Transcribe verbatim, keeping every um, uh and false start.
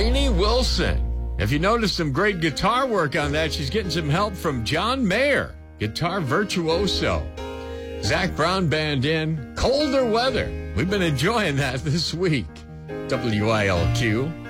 Lainey Wilson. If you notice some great guitar work on that, she's getting some help from John Mayer, guitar virtuoso. Zach Brown Band in Colder Weather. We've been enjoying that this week. W I L Q.